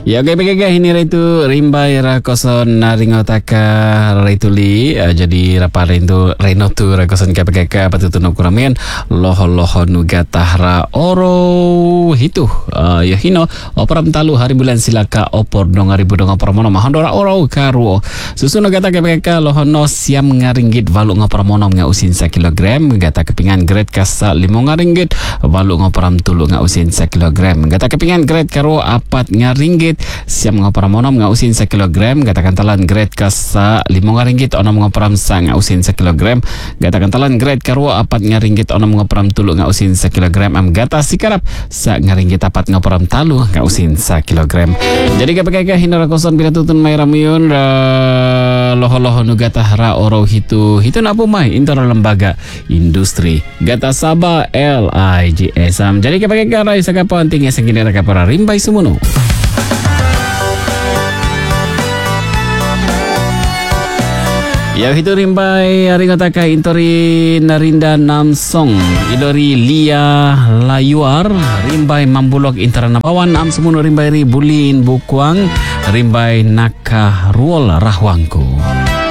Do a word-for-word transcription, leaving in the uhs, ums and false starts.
Ya, okay, bagai ini itu rimbai rakoson naringotaka raituli uh, jadi rapa rendo reno tu rakoson kapeka patutuno kuramen loho loho nugatahra oro hitu uh, ya hino operam talu hari bulan silaka opor dong hari budong operamono mahondora oro karuo susuno gata kapeka loho no siam ngaringgit valu ngoperamono nga usin sa kilogram gata kepingan grade kasa limo ngaringgit valu ngoperam tulu nga usin sa kilogram gata kepingan grade karo apat ngaringgit siam ngoperamonom nga usin sa kilogram gatakan talan grade kasa limo nga ringgit onom ngoperam sa nga usin sa kilogram gatakan talan grade karo apat nga ringgit onom ngoperam tulu nga usin sa kilogram am gata sikarap sa nga ringgit apat ngoperam talu nga usin sa kilogram. Jadi kapag hinara koson pinatutun may ramyon loho-loho nu gata ra oro hitu hitu na po may intro lembaga industri gata Saba L I G S am. Jadi kapag karay sa kapanting sa ginera kapara rimbay sumuno. Ya itu rimbai aringotaka intori narinda namsong idori lia layuar rimbai mambulok interana pawan am semuno rimbai ri bulin bukuang rimbai naka ruol rahwangku.